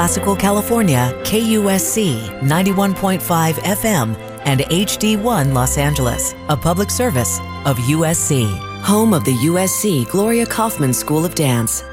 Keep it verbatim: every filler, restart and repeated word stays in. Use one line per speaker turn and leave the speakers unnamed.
Classical California, K U S C ninety-one point five F M, and H D one Los Angeles, a public service of U S C. Home of the U S C Gloria Kaufman School of Dance.